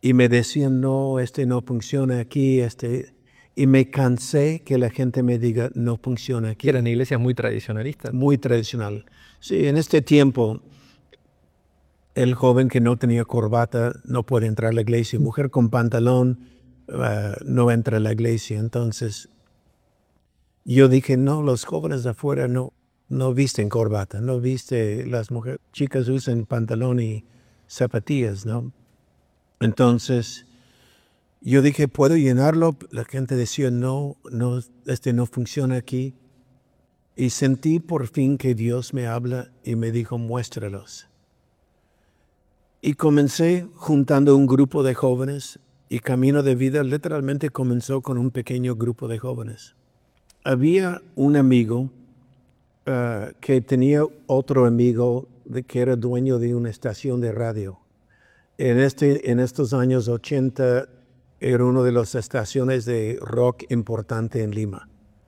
Y me decían, no, no funciona aquí, Y me cansé que la gente me diga, no funciona aquí. Que eran iglesias muy tradicionalistas. Muy tradicional. Sí, en este tiempo, el joven que no tenía corbata no puede entrar a la iglesia. Mujer con pantalón no entra a la iglesia. Entonces, yo dije, no, los jóvenes de afuera no visten corbata, no viste, las mujeres, chicas usan pantalón y zapatillas, ¿no? Entonces, yo dije, ¿puedo llenarlo? La gente decía, no, no funciona aquí. Y sentí por fin que Dios me habla y me dijo, muéstralos. Y comencé juntando un grupo de jóvenes y Camino de Vida literalmente comenzó con un pequeño grupo de jóvenes. Había un amigo que tenía otro amigo que era dueño de una estación de radio. En estos años 80 era una de las estaciones de rock importante en Lima.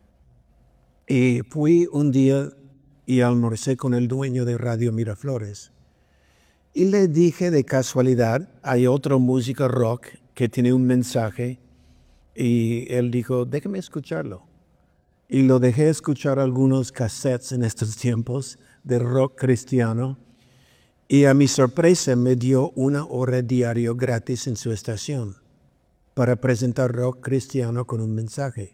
Y fui un día y almorcé con el dueño de Radio Miraflores. Y le dije de casualidad, hay otro músico rock que tiene un mensaje y él dijo, déjame escucharlo. Y lo dejé escuchar algunos cassettes en estos tiempos de rock cristiano y a mi sorpresa me dio 1 hora diario gratis en su estación para presentar rock cristiano con un mensaje.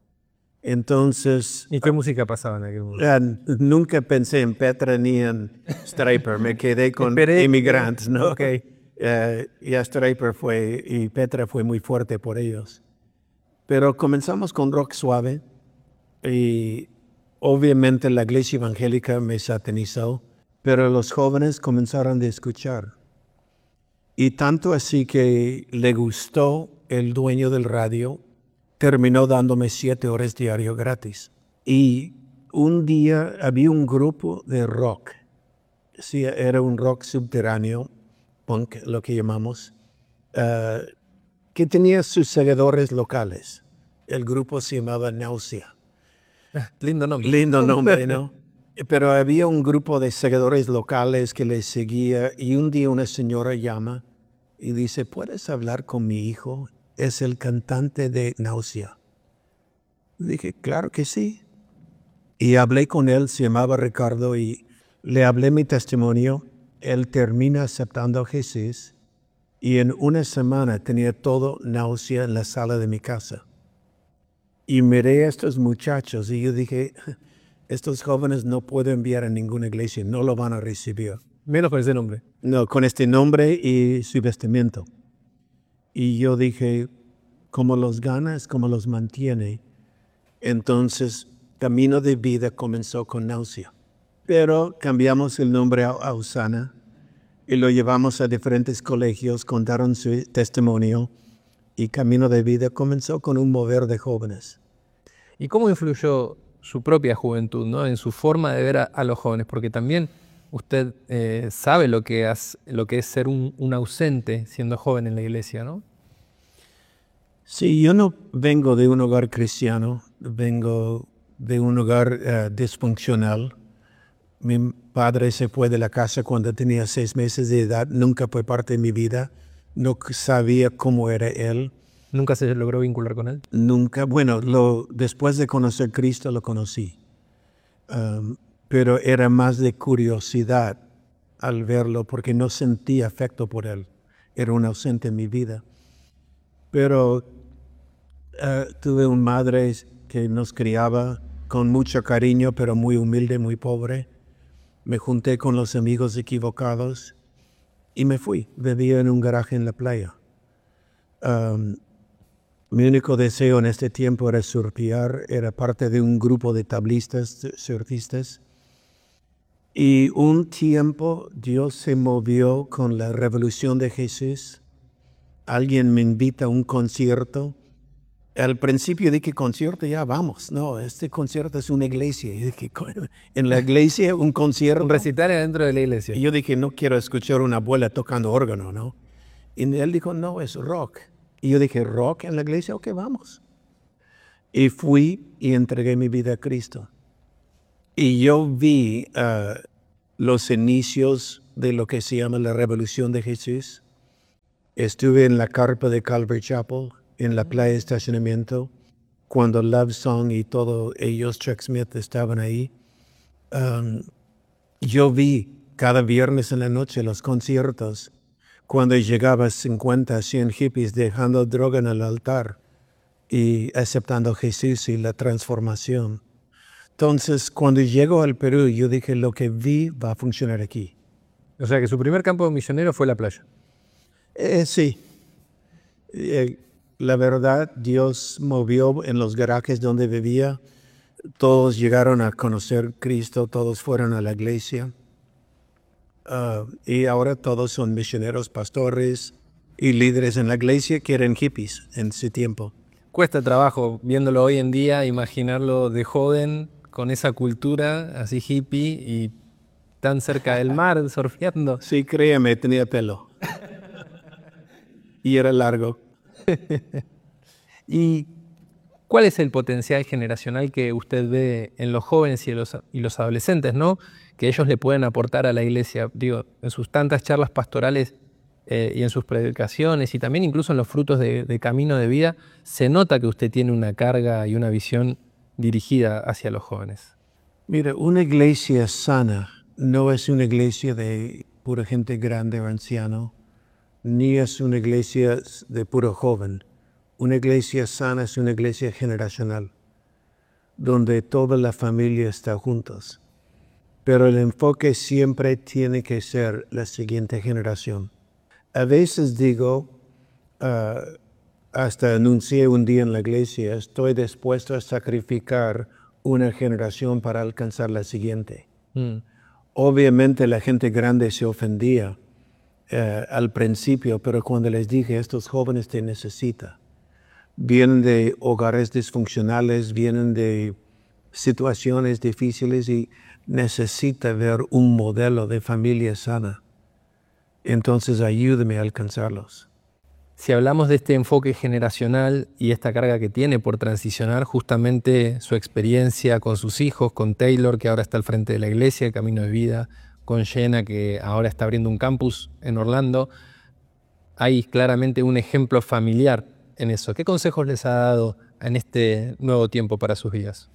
Entonces... ¿Y qué música pasaba en aquel momento? nunca pensé en Petra ni en Stryper, me quedé con Immigrants, ¿no? Okay. Y a Stryper y Petra fue muy fuerte por ellos. Pero comenzamos con rock suave y obviamente la iglesia evangélica me satanizó, pero los jóvenes comenzaron a escuchar. Y tanto así que le gustó el dueño del radio, terminó dándome 7 horas diario gratis. Y un día había un grupo de rock. Sí, era un rock subterráneo, punk, lo que llamamos, que tenía sus seguidores locales. El grupo se llamaba Náusea. Lindo nombre. Lindo nombre, ¿no? Pero había un grupo de seguidores locales que les seguía y un día una señora llama y dice, ¿puedes hablar con mi hijo? Es el cantante de Náusea. Dije, claro que sí. Y hablé con él, se llamaba Ricardo, y le hablé mi testimonio. Él termina aceptando a Jesús y en una semana tenía todo Náusea en la sala de mi casa. Y miré a estos muchachos y yo dije, estos jóvenes no puedo enviar a ninguna iglesia, no lo van a recibir. Menos con ese nombre. No, con este nombre y su vestimenta. Y yo dije, como los gana es como los mantiene. Entonces, Camino de Vida comenzó con Náusea. Pero cambiamos el nombre a Osana y lo llevamos a diferentes colegios, contaron su testimonio y Camino de Vida comenzó con un mover de jóvenes. ¿Y cómo influyó su propia juventud, ¿no? En su forma de ver a los jóvenes? Porque también usted sabe lo que es ser un ausente siendo joven en la iglesia, ¿no? Sí, yo no vengo de un hogar cristiano, vengo de un hogar disfuncional. Mi padre se fue de la casa cuando tenía 6 meses de edad, nunca fue parte de mi vida, no sabía cómo era él. ¿Nunca se logró vincular con él? Nunca, bueno, después de conocer a Cristo lo conocí, pero era más de curiosidad al verlo porque no sentía afecto por él, era un ausente en mi vida. Pero tuve una madre que nos criaba con mucho cariño, pero muy humilde, muy pobre. Me junté con los amigos equivocados y me fui. Vivía en un garaje en la playa. Mi único deseo en este tiempo era surfear. Era parte de un grupo de tablistas, surfistas. Y un tiempo Dios se movió con la revolución de Jesús. Alguien me invita a un concierto. Al principio dije, concierto, ya vamos. No, este concierto es una iglesia. Y dije, en la iglesia, un concierto. Un recital dentro de la iglesia. Y yo dije, no quiero escuchar a una abuela tocando órgano, ¿no? Y él dijo, no, es rock. Y yo dije, ¿rock en la iglesia? Ok, vamos. Y fui y entregué mi vida a Cristo. Y yo vi los inicios de lo que se llama la revolución de Jesús. Estuve en la carpa de Calvary Chapel, en la playa de estacionamiento, cuando Love Song y todos ellos, Chuck Smith, estaban ahí. Yo vi cada viernes en la noche los conciertos, cuando llegaba 50, 100 hippies dejando droga en el altar y aceptando a Jesús y la transformación. Entonces, cuando llego al Perú, yo dije, lo que vi va a funcionar aquí. O sea que su primer campo misionero fue la playa. Sí. La verdad, Dios movió en los garajes donde vivía. Todos llegaron a conocer Cristo, todos fueron a la iglesia. Y ahora todos son misioneros, pastores y líderes en la iglesia que eran hippies en su tiempo. Cuesta trabajo, viéndolo hoy en día, imaginarlo de joven, con esa cultura así hippie y tan cerca del mar, surfeando. Sí, créeme, tenía pelo. Y era largo. ¿Y cuál es el potencial generacional que usted ve en los jóvenes y los adolescentes, ¿no? Que ellos le pueden aportar a la iglesia? Digo, en sus tantas charlas pastorales y en sus predicaciones y también incluso en los frutos de camino de vida, se nota que usted tiene una carga y una visión dirigida hacia los jóvenes. Mira, una iglesia sana no es una iglesia de pura gente grande o anciano, ni es una iglesia de puro joven. Una iglesia sana es una iglesia generacional, donde toda la familia está juntos. Pero el enfoque siempre tiene que ser la siguiente generación. A veces digo, hasta anuncié un día en la iglesia, estoy dispuesto a sacrificar una generación para alcanzar la siguiente. Obviamente la gente grande se ofendía al principio, pero cuando les dije, estos jóvenes te necesitan. Vienen de hogares disfuncionales, vienen de situaciones difíciles y necesita ver un modelo de familia sana. Entonces ayúdame a alcanzarlos. Si hablamos de este enfoque generacional y esta carga que tiene por transicionar, justamente su experiencia con sus hijos, con Taylor, que ahora está al frente de la iglesia, el Camino de Vida, con Jenna, que ahora está abriendo un campus en Orlando, hay claramente un ejemplo familiar en eso. ¿Qué consejos les ha dado en este nuevo tiempo para sus vidas?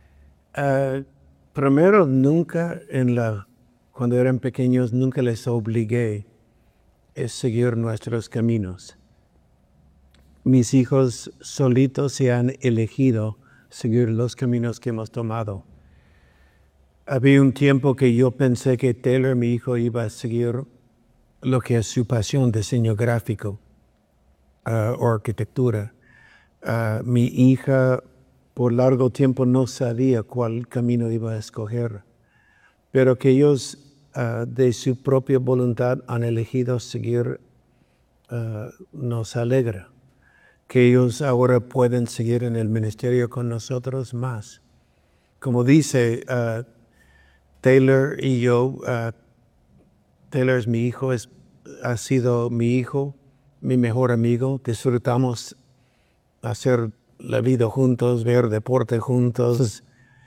Primero, nunca cuando eran pequeños, nunca les obligué a seguir nuestros caminos. Mis hijos solitos se han elegido seguir los caminos que hemos tomado. Había un tiempo que yo pensé que Taylor, mi hijo, iba a seguir lo que es su pasión, diseño gráfico o arquitectura. Mi hija por largo tiempo no sabía cuál camino iba a escoger, pero que ellos de su propia voluntad han elegido seguir nos alegra. Que ellos ahora pueden seguir en el ministerio con nosotros más. Como dice Taylor y yo, Taylor es mi hijo, ha sido mi hijo, mi mejor amigo. Disfrutamos hacer la vida juntos, ver deporte juntos.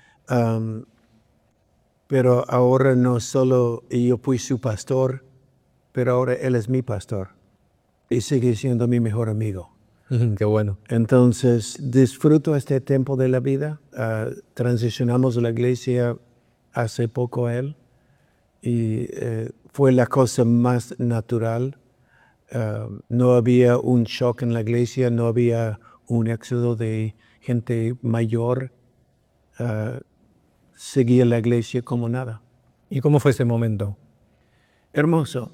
Pero ahora no solo yo fui su pastor, pero ahora él es mi pastor y sigue siendo mi mejor amigo. Qué bueno. Entonces, disfruto este tiempo de la vida. Transicionamos a la iglesia hace poco a él y fue la cosa más natural. No había un shock en la iglesia, no había un éxodo de gente mayor. Seguía la iglesia como nada. ¿Y cómo fue ese momento? Hermoso.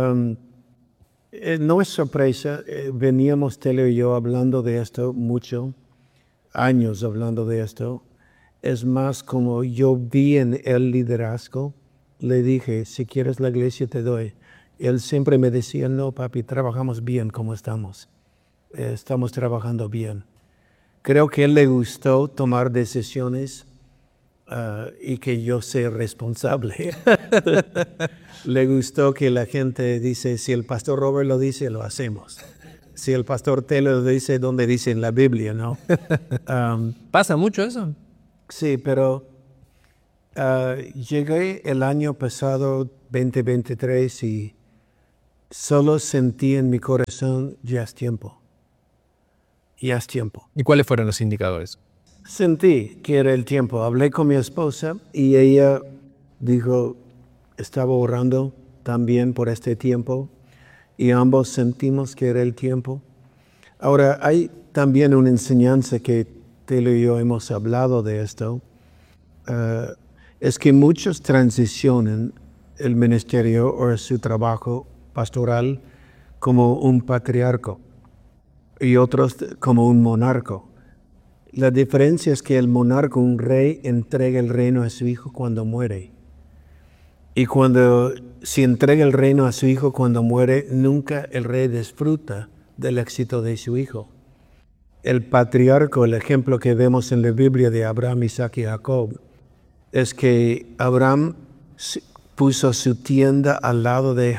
No es sorpresa, veníamos Taylor y yo hablando de esto mucho, años hablando de esto. Es más, como yo vi en el liderazgo, le dije, si quieres la iglesia te doy. Él siempre me decía, no papi, trabajamos bien como estamos. Estamos trabajando bien. Creo que a él le gustó tomar decisiones y que yo sea responsable. Le gustó que la gente dice, si el pastor Robert lo dice, lo hacemos. Si el pastor Taylor lo dice, ¿dónde dice en la Biblia, no? ¿Pasa mucho eso? Sí, pero llegué el año pasado, 2023, y Solo sentí en mi corazón, ya es tiempo. Ya es tiempo. ¿Y cuáles fueron los indicadores? Sentí que era el tiempo. Hablé con mi esposa y ella dijo, estaba orando también por este tiempo y ambos sentimos que era el tiempo. Ahora, hay también una enseñanza que Taylor y yo hemos hablado de esto. Es que muchos transicionan el ministerio o su trabajo pastoral como un patriarca y otros como un monarca. La diferencia es que el monarca, un rey, entrega el reino a su hijo cuando muere. Y si entrega el reino a su hijo cuando muere, nunca el rey disfruta del éxito de su hijo. El patriarca, el ejemplo que vemos en la Biblia de Abraham, Isaac y Jacob, es que Abraham puso su tienda al lado de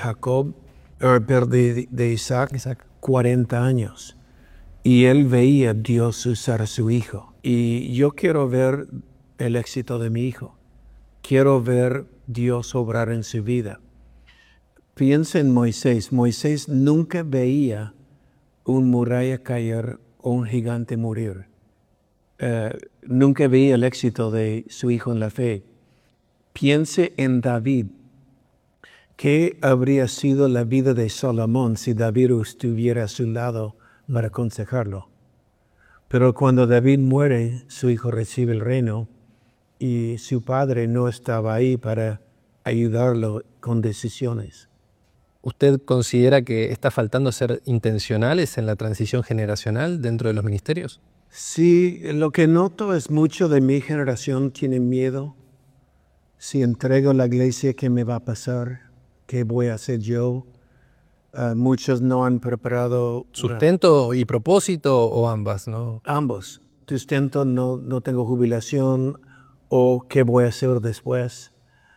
de Isaac 40 años. Y él veía a Dios usar a su hijo. Y yo quiero ver el éxito de mi hijo. Quiero ver Dios obrar en su vida. Piensa en Moisés. Moisés nunca veía un muralla caer o un gigante morir. Nunca veía el éxito de su hijo en la fe. Piense en David. ¿Qué habría sido la vida de Salomón si David estuviera a su lado para aconsejarlo? Pero cuando David muere, su hijo recibe el reino y su padre no estaba ahí para ayudarlo con decisiones. ¿Usted considera que está faltando ser intencionales en la transición generacional dentro de los ministerios? Sí, lo que noto es mucho de mi generación tiene miedo. Si entrego la iglesia, ¿qué me va a pasar? ¿Qué voy a hacer yo? Muchos no han preparado... ¿Sustento y propósito o ambas, no? Ambos. Sustento, no tengo jubilación o qué voy a hacer después.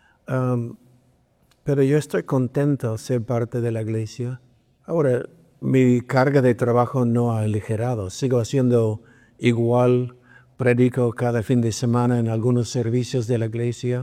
Pero yo estoy contento de ser parte de la iglesia. Ahora, mi carga de trabajo no ha aligerado. Sigo haciendo igual, predico cada fin de semana en algunos servicios de la iglesia.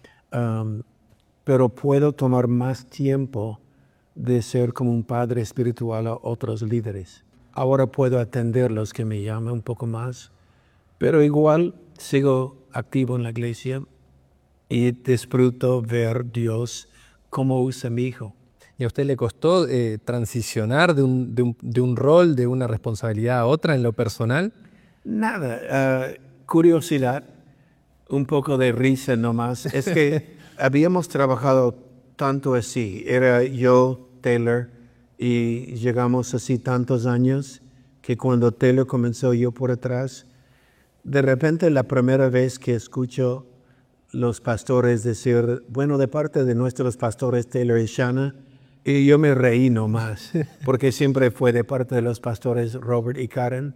Pero puedo tomar más tiempo de ser como un padre espiritual a otros líderes. Ahora puedo atender los que me llaman un poco más, pero igual sigo activo en la iglesia y disfruto ver Dios cómo usa a mi hijo. ¿Y a usted le costó transicionar de un rol, de una responsabilidad a otra en lo personal? Nada, curiosidad, un poco de risa nomás. Es que habíamos trabajado tanto así. Era yo, Taylor, y llegamos así tantos años que cuando Taylor comenzó yo por atrás, de repente la primera vez que escucho los pastores decir, bueno, de parte de nuestros pastores Taylor y Shanna, y yo me reí nomás, porque siempre fue de parte de los pastores Robert y Karen,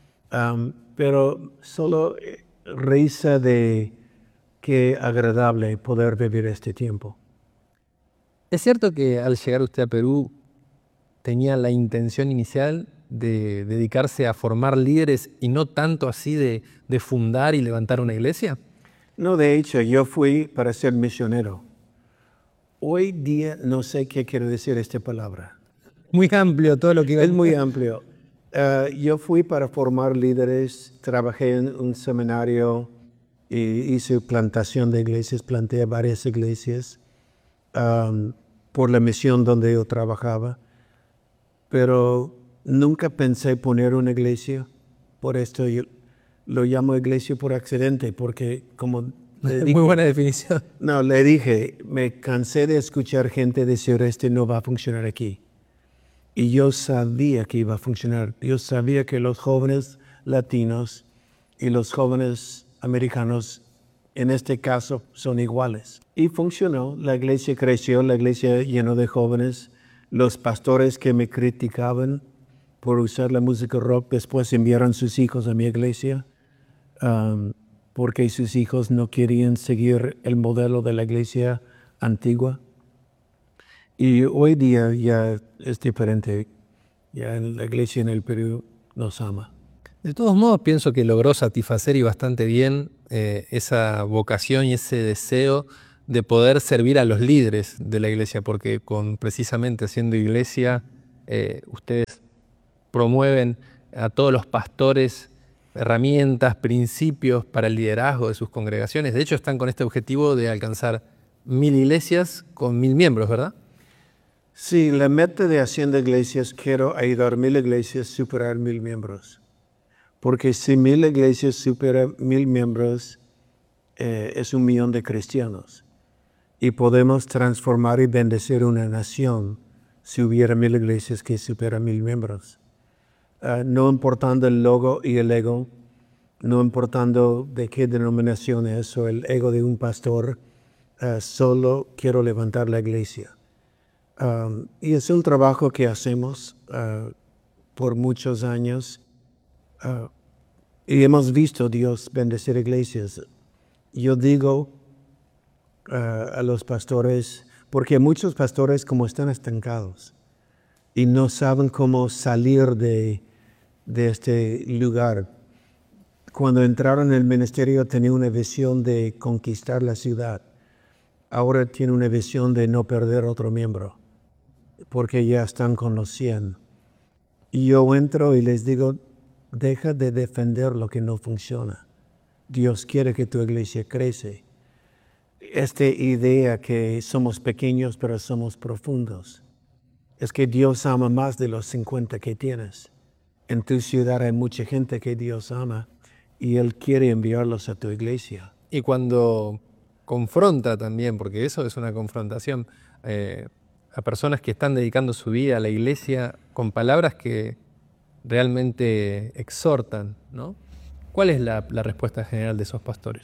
pero solo risa de qué agradable poder vivir este tiempo. ¿Es cierto que al llegar usted a Perú tenía la intención inicial de dedicarse a formar líderes y no tanto así de fundar y levantar una iglesia? No, de hecho, yo fui para ser misionero. Hoy día no sé qué quiere decir esta palabra. Muy amplio todo lo que iba a Es muy amplio. Yo fui para formar líderes, trabajé en un seminario y hice plantación de iglesias, planté varias iglesias por la misión donde yo trabajaba, pero nunca pensé poner una iglesia. Por esto yo lo llamo iglesia por accidente, porque como le dije, muy buena definición. no, le dije, me cansé de escuchar gente decir, no va a funcionar aquí. Y yo sabía que iba a funcionar. Yo sabía que los jóvenes latinos y los jóvenes americanos, en este caso, son iguales. Y funcionó. La iglesia creció, la iglesia llenó de jóvenes. Los pastores que me criticaban por usar la música rock después enviaron sus hijos a mi iglesia porque sus hijos no querían seguir el modelo de la iglesia antigua. Y hoy día ya es diferente. Ya la iglesia en el Perú nos ama. De todos modos, pienso que logró satisfacer y bastante bien esa vocación y ese deseo de poder servir a los líderes de la iglesia, porque precisamente siendo iglesia, ustedes promueven a todos los pastores herramientas, principios para el liderazgo de sus congregaciones. De hecho, están con este objetivo de alcanzar 1000 iglesias con 1000 miembros, ¿verdad? Sí, la meta de Haciendo Iglesias, quiero ayudar a 1000 iglesias a superar 1000 miembros. Porque si 1000 iglesias superan 1000 miembros, es 1 millón de cristianos. Y podemos transformar y bendecir una nación si hubiera 1000 iglesias que superan 1000 miembros. No importando el logo y el ego, no importando de qué denominación es o el ego de un pastor, solo quiero levantar la iglesia. Y es un trabajo que hacemos por muchos años y hemos visto Dios bendecir iglesias. Yo digo a los pastores, porque muchos pastores como están estancados y no saben cómo salir de este lugar. Cuando entraron en el ministerio tenía una visión de conquistar la ciudad. Ahora tiene una visión de no perder otro miembro, porque ya están con los 100. Y yo entro y les digo, deja de defender lo que no funciona. Dios quiere que tu iglesia crece. Esta idea que somos pequeños pero somos profundos, es que Dios ama más de los 50 que tienes. En tu ciudad hay mucha gente que Dios ama y Él quiere enviarlos a tu iglesia. Y cuando confronta también, porque eso es una confrontación, a personas que están dedicando su vida a la iglesia con palabras que realmente exhortan, ¿no? ¿Cuál es la respuesta general de esos pastores?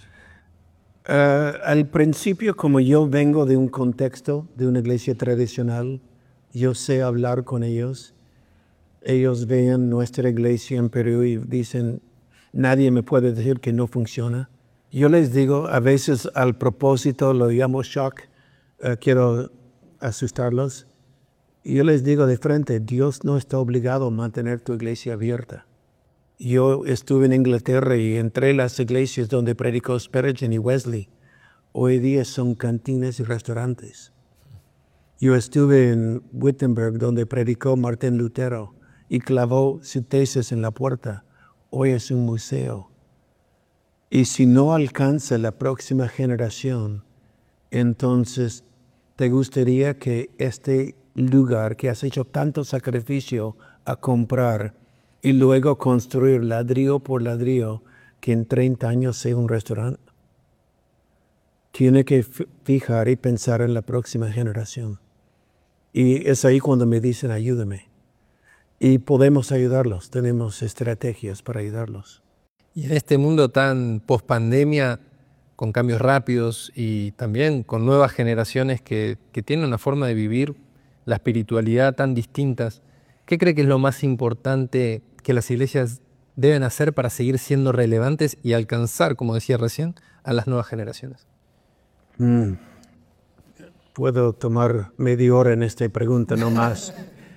Al principio, como yo vengo de un contexto de una iglesia tradicional, yo sé hablar con ellos. Ellos ven nuestra iglesia en Perú y dicen, nadie me puede decir que no funciona. Yo les digo, a veces al propósito lo llamo shock, quiero asustarlos. Y yo les digo de frente, Dios no está obligado a mantener tu iglesia abierta. Yo estuve en Inglaterra y entré en las iglesias donde predicó Spurgeon y Wesley. Hoy día son cantinas y restaurantes. Yo estuve en Wittenberg donde predicó Martín Lutero y clavó su tesis en la puerta. Hoy es un museo. Y si no alcanza la próxima generación, entonces te gustaría que este lugar que has hecho tanto sacrificio a comprar y luego construir ladrillo por ladrillo, que en 30 años sea un restaurante. Tiene que fijar y pensar en la próxima generación. Y es ahí cuando me dicen, ayúdame. Y podemos ayudarlos, tenemos estrategias para ayudarlos. Y en este mundo tan post-pandemia, con cambios rápidos y también con nuevas generaciones que tienen una forma de vivir la espiritualidad tan distintas, ¿qué cree que es lo más importante que las iglesias deben hacer para seguir siendo relevantes y alcanzar, como decía recién, a las nuevas generaciones? Puedo tomar media hora en esta pregunta, no más.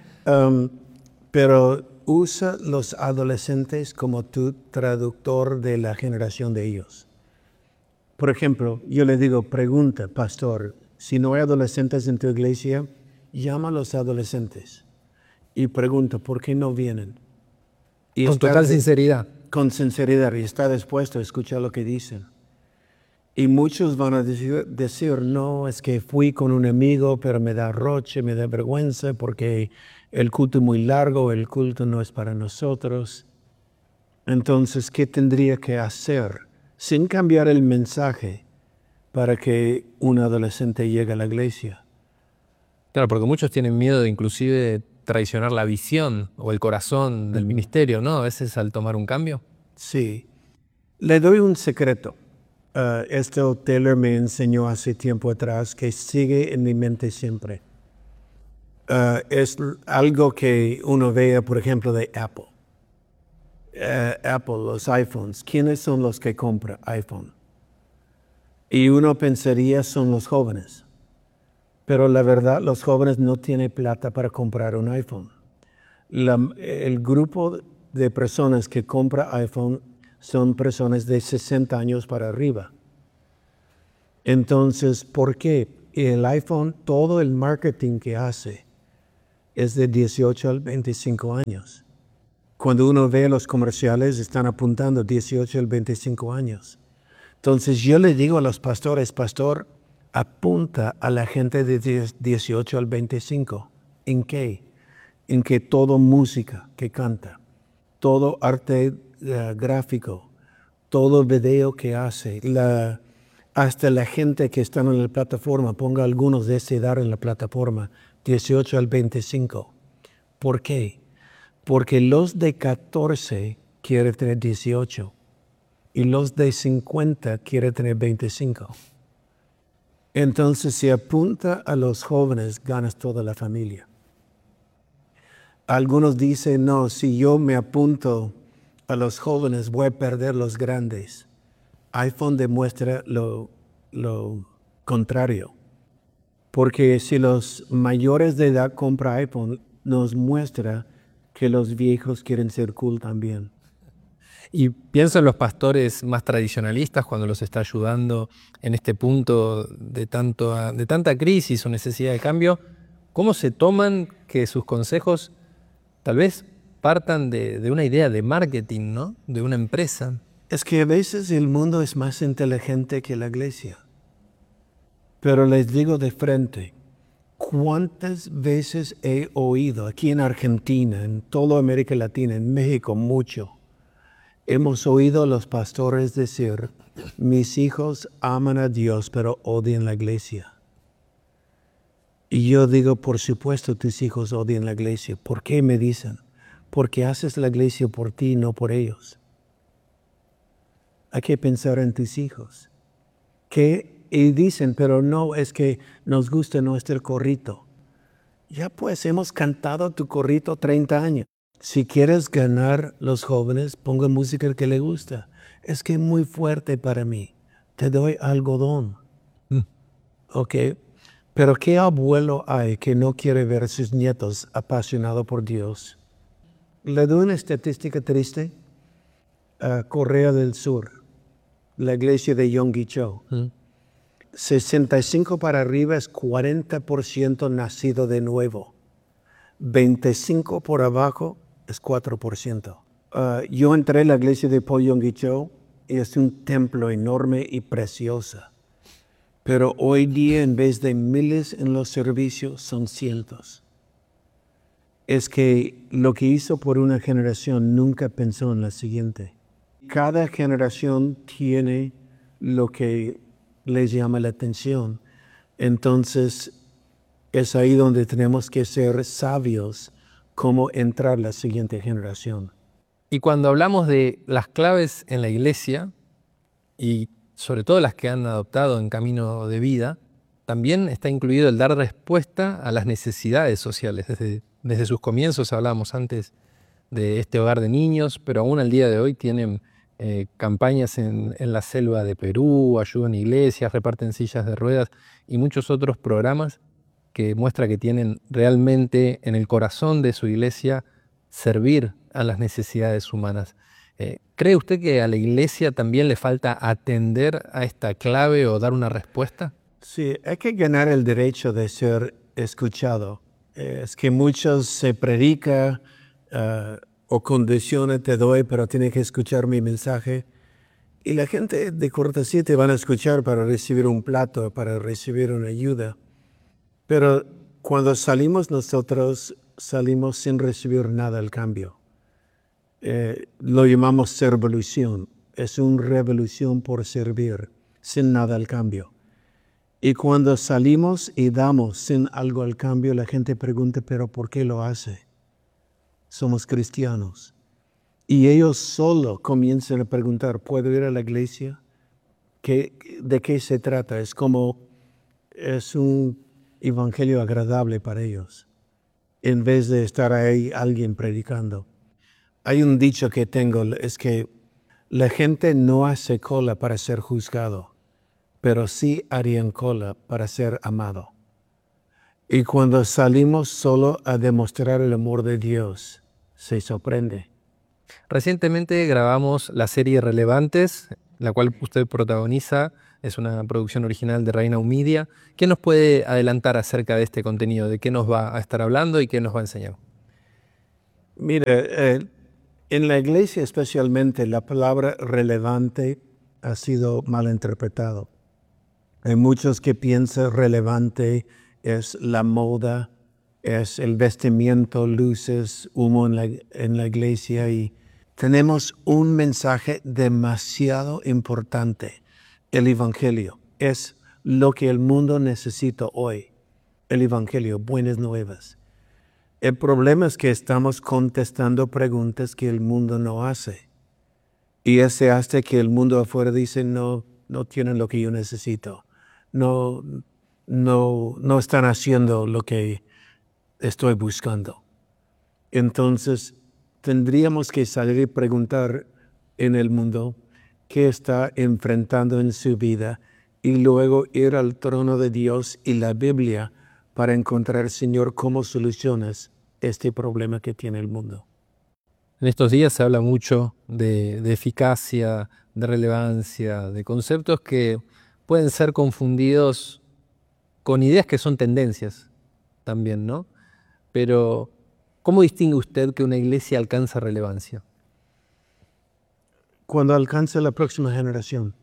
Pero usa los adolescentes como tu traductor de la generación de ellos. Por ejemplo, yo le digo, pregunta, pastor, si no hay adolescentes en tu iglesia, llama a los adolescentes y pregunta, ¿por qué no vienen? Y con total sinceridad. Con sinceridad, y está dispuesto a escuchar lo que dicen. Y muchos van a decir, no, es que fui con un amigo, pero me da roche, me da vergüenza porque el culto es muy largo, el culto no es para nosotros. Entonces, ¿qué tendría que hacer sin cambiar el mensaje para que un adolescente llegue a la iglesia? Claro, porque muchos tienen miedo de inclusive traicionar la visión o el corazón del ministerio, ¿no? A veces al tomar un cambio. Sí. Le doy un secreto. Esto Taylor me enseñó hace tiempo atrás, que sigue en mi mente siempre. Es algo que uno vea, por ejemplo, de Apple. Apple, los iPhones. ¿Quiénes son los que compran iPhone? Y uno pensaría son los jóvenes. Pero la verdad, los jóvenes no tienen plata para comprar un iPhone. El grupo de personas que compra iPhone son personas de 60 años para arriba. Entonces, ¿por qué? El iPhone, todo el marketing que hace es de 18 a 25 años. Cuando uno ve los comerciales, están apuntando 18 a 25 años. Entonces yo le digo a los pastores, pastor, apunta a la gente de 18 al 25. ¿En qué? En que todo música que canta, todo arte gráfico, todo video que hace, hasta la gente que está en la plataforma, ponga algunos de esa edad en la plataforma, 18 al 25. ¿Por qué? Porque los de 14 quieren tener 18 y los de 50 quieren tener 25. Entonces, si apunta a los jóvenes, ganas toda la familia. Algunos dicen, no, si yo me apunto a los jóvenes, voy a perder los grandes. iPhone demuestra lo contrario. Porque si los mayores de edad compran iPhone, nos muestra que los viejos quieren ser cool también. Y pienso en los pastores más tradicionalistas cuando los está ayudando en este punto de tanta crisis o necesidad de cambio. ¿Cómo se toman que sus consejos tal vez partan de una idea de marketing, ¿no? De una empresa? Es que a veces el mundo es más inteligente que la iglesia. Pero les digo de frente, ¿cuántas veces he oído aquí en Argentina, en toda América Latina, en México mucho? Hemos oído a los pastores decir, mis hijos aman a Dios, pero odian la iglesia. Y yo digo, por supuesto, tus hijos odian la iglesia. ¿Por qué me dicen? Porque haces la iglesia por ti, no por ellos. Hay que pensar en tus hijos. Y dicen, pero no, es que nos gusta nuestro corrito. Ya pues, hemos cantado tu corrito 30 años. Si quieres ganar los jóvenes, ponga música que le gusta. Es que es muy fuerte para mí. Te doy algodón. ¿Ok? Pero ¿qué abuelo hay que no quiere ver a sus nietos apasionados por Dios? Le doy una estadística triste. Corea del Sur, la iglesia de Yonggi-cho. 65 para arriba es 40% nacido de nuevo. 25 por abajo es 4%. Yo entré en la iglesia de Po Yonggi-cho y es un templo enorme y precioso. Pero hoy día, en vez de miles en los servicios, son cientos. Es que lo que hizo por una generación nunca pensó en la siguiente. Cada generación tiene lo que les llama la atención. Entonces, es ahí donde tenemos que ser sabios cómo entrar la siguiente generación. Y cuando hablamos de las claves en la iglesia, y sobre todo las que han adoptado en camino de vida, también está incluido el dar respuesta a las necesidades sociales. Desde sus comienzos hablábamos antes de este hogar de niños, pero aún al día de hoy tienen campañas en la selva de Perú, ayudan iglesias, reparten sillas de ruedas y muchos otros programas que muestra que tienen realmente en el corazón de su iglesia servir a las necesidades humanas. ¿Cree usted que a la iglesia también le falta atender a esta clave o dar una respuesta? Sí, hay que ganar el derecho de ser escuchado. Es que muchos se predica o condiciones te doy, pero tienes que escuchar mi mensaje. Y la gente de cortesía te van a escuchar para recibir un plato, para recibir una ayuda. Pero cuando salimos nosotros, salimos sin recibir nada al cambio. Lo llamamos servolución. Es una revolución por servir, sin nada al cambio. Y cuando salimos y damos sin algo al cambio, la gente pregunta, ¿pero por qué lo hace? Somos cristianos. Y ellos solo comienzan a preguntar, ¿puedo ir a la iglesia? ¿De qué se trata? Es un evangelio agradable para ellos, en vez de estar ahí alguien predicando. Hay un dicho que tengo, es que la gente no hace cola para ser juzgado, pero sí harían cola para ser amado. Y cuando salimos solo a demostrar el amor de Dios, se sorprende. Recientemente grabamos la serie Relevantes la cual usted protagoniza. Es una producción original de Reina Media. ¿Qué nos puede adelantar acerca de este contenido? ¿De qué nos va a estar hablando y qué nos va a enseñar? Mire, en la iglesia especialmente la palabra relevante ha sido mal interpretado. Hay muchos que piensan relevante es la moda, es el vestimiento, luces, humo en la iglesia, y tenemos un mensaje demasiado importante. El Evangelio es lo que el mundo necesita hoy. El Evangelio, buenas nuevas. El problema es que estamos contestando preguntas que el mundo no hace. Y ese hace que el mundo afuera dice, no tienen lo que yo necesito. No están haciendo lo que estoy buscando. Entonces, tendríamos que salir y preguntar en el mundo qué está enfrentando en su vida y luego ir al trono de Dios y la Biblia para encontrar, Señor, cómo solucionas este problema que tiene el mundo. En estos días se habla mucho de eficacia, de relevancia, de conceptos que pueden ser confundidos con ideas que son tendencias también, ¿no? Pero, ¿cómo distingue usted que una iglesia alcanza relevancia? Cuando alcance la próxima generación,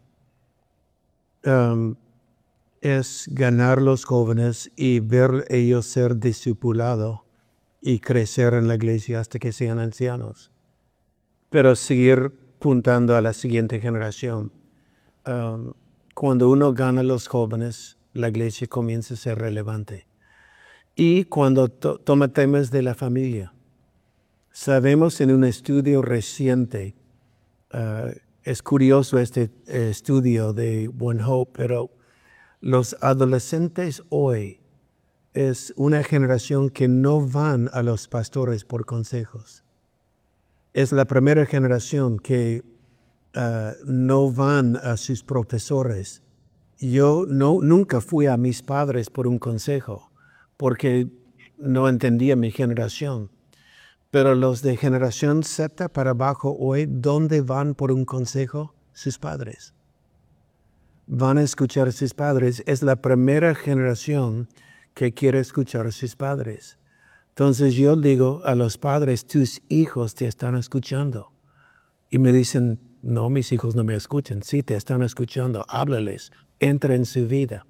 es ganar los jóvenes y ver ellos ser discipulados y crecer en la iglesia hasta que sean ancianos. Pero seguir puntando a la siguiente generación. Cuando uno gana a los jóvenes, la iglesia comienza a ser relevante. Y cuando toma temas de la familia. Sabemos en un estudio reciente, es curioso este estudio de One Hope, pero los adolescentes hoy es una generación que no van a los pastores por consejos. Es la primera generación que no van a sus profesores. Yo nunca fui a mis padres por un consejo, porque no entendía mi generación. Pero los de generación Z para abajo hoy, ¿dónde van por un consejo? Sus padres. Van a escuchar a sus padres. Es la primera generación que quiere escuchar a sus padres. Entonces yo digo a los padres, tus hijos te están escuchando. Y me dicen, no, mis hijos no me escuchan. Sí, te están escuchando. Háblales. Entra en su vida.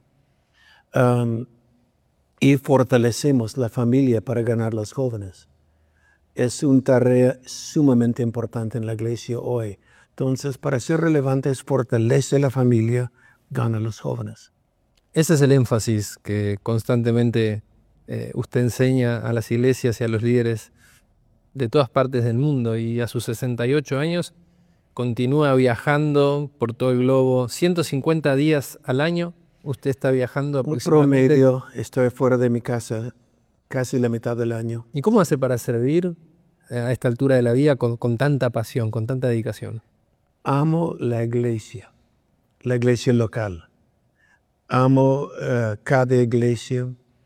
Y fortalecemos la familia para ganar los jóvenes. Es una tarea sumamente importante en la iglesia hoy. Entonces, para ser relevantes, fortalece la familia, gana a los jóvenes. Ese es el énfasis que constantemente usted enseña a las iglesias y a los líderes de todas partes del mundo, y a sus 68 años continúa viajando por todo el globo. 150 días al año usted está viajando Un aproximadamente. promedio, estoy fuera de mi casa casi la mitad del año. ¿Y cómo hace para servir a esta altura de la vida con tanta pasión, con tanta dedicación? Amo la iglesia local. Amo cada iglesia.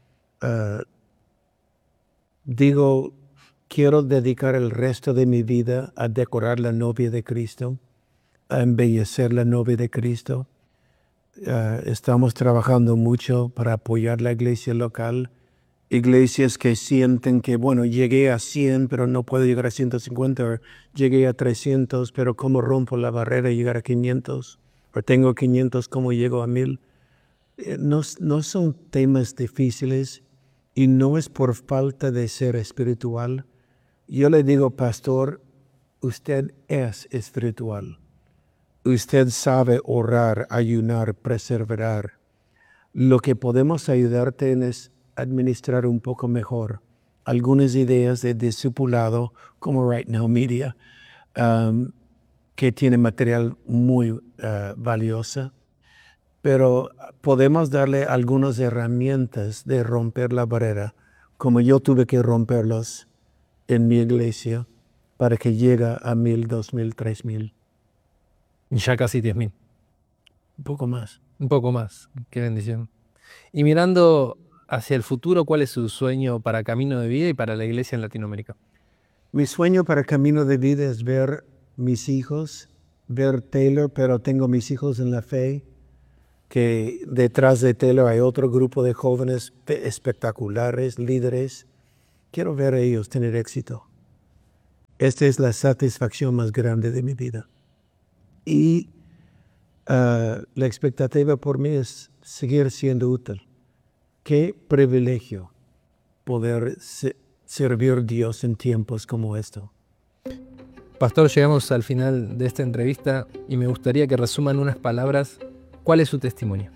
Digo, quiero dedicar el resto de mi vida a decorar la novia de Cristo, a embellecer la novia de Cristo. Estamos trabajando mucho para apoyar la iglesia local. Iglesias que sienten que, bueno, llegué a 100, pero no puedo llegar a 150, o llegué a 300, pero ¿cómo rompo la barrera y llegar a 500? O tengo 500, ¿cómo llego a 1000? No son temas difíciles y no es por falta de ser espiritual. Yo le digo, pastor, usted es espiritual. Usted sabe orar, ayunar, perseverar. Lo que podemos ayudarte en es administrar un poco mejor algunas ideas de discipulado como Right Now Media, que tiene material muy valioso, pero podemos darle algunas herramientas de romper la barrera, como yo tuve que romperlos en mi iglesia para que llegue a 1000, 2000, 3000. Ya casi 10.000. Un poco más. Un poco más. Qué bendición. Y mirando hacia el futuro, ¿cuál es su sueño para Camino de Vida y para la iglesia en Latinoamérica? Mi sueño para Camino de Vida es ver mis hijos ver Taylor, pero tengo mis hijos en la fe, que detrás de Taylor hay otro grupo de jóvenes espectaculares, líderes. Quiero ver a ellos tener éxito. Esta es la satisfacción más grande de mi vida. Y la expectativa por mí es seguir siendo útil. Qué privilegio poder servir a Dios en tiempos como esto. Pastor, llegamos al final de esta entrevista y me gustaría que resuman unas palabras. ¿Cuál es su testimonio?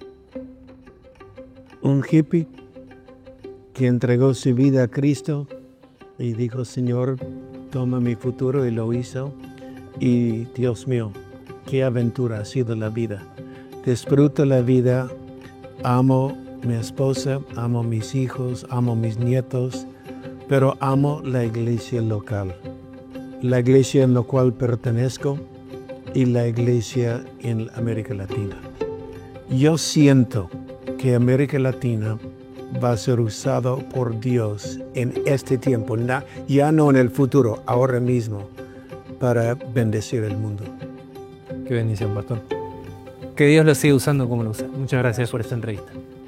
Un hippie que entregó su vida a Cristo y dijo, Señor, toma mi futuro, y lo hizo. Y Dios mío, qué aventura ha sido la vida. Disfruto la vida, amo a mi esposa, amo a mis hijos, amo a mis nietos, pero amo la iglesia local, la iglesia en la cual pertenezco y la iglesia en América Latina. Yo siento que América Latina va a ser usado por Dios en este tiempo, ya no en el futuro, ahora mismo, para bendecir el mundo. Qué bendición, Pastor. Que Dios lo siga usando como lo usa. Muchas gracias por esta entrevista.